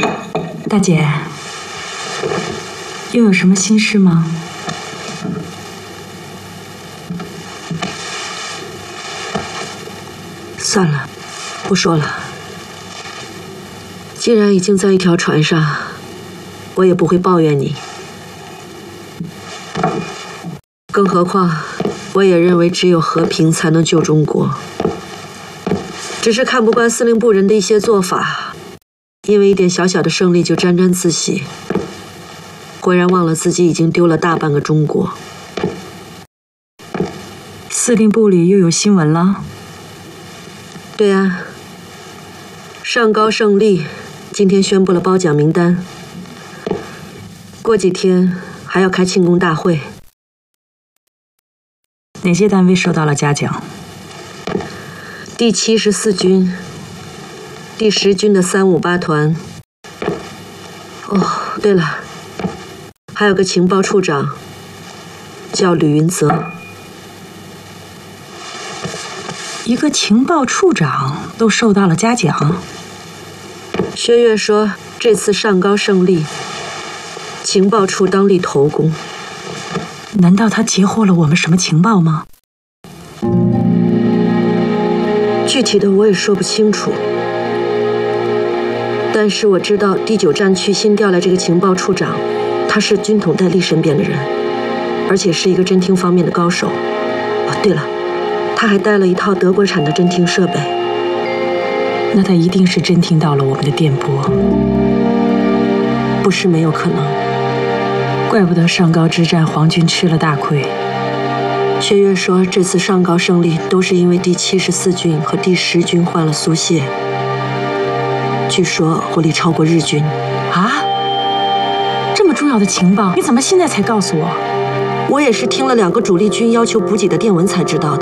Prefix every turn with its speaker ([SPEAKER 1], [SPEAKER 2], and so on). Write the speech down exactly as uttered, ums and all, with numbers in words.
[SPEAKER 1] 大姐，又有什么心事吗？
[SPEAKER 2] 算了，不说了。既然已经在一条船上，我也不会抱怨你。更何况，我也认为只有和平才能救中国。只是看不惯司令部人的一些做法，因为一点小小的胜利就沾沾自喜，忽然忘了自己已经丢了大半个中国。
[SPEAKER 1] 司令部里又有新闻了？
[SPEAKER 2] 对啊，上高胜利今天宣布了褒奖名单，过几天还要开庆功大会。
[SPEAKER 1] 哪些单位受到了嘉奖？
[SPEAKER 2] 第七十四军、第十军的三五八团。哦，对了，还有个情报处长，叫吕云泽。
[SPEAKER 1] 一个情报处长都受到了嘉奖。
[SPEAKER 2] 薛岳说，这次上高胜利，情报处当立头功。
[SPEAKER 1] 难道他截获了我们什么情报吗？
[SPEAKER 2] 具体的我也说不清楚，但是我知道第九战区新调来这个情报处长，他是军统戴笠身边的人，而且是一个侦听方面的高手。哦，对了，他还带了一套德国产的侦听设备。
[SPEAKER 1] 那他一定是侦听到了我们的电波，
[SPEAKER 2] 不是没有可能。
[SPEAKER 1] 怪不得上高之战皇军吃了大亏。
[SPEAKER 2] 薛岳说，这次上高胜利都是因为第七十四军和第十军换了苏械，据说火力超过日军。
[SPEAKER 1] 啊？这么重要的情报，你怎么现在才告诉我？
[SPEAKER 2] 我也是听了两个主力军要求补给的电文才知道的。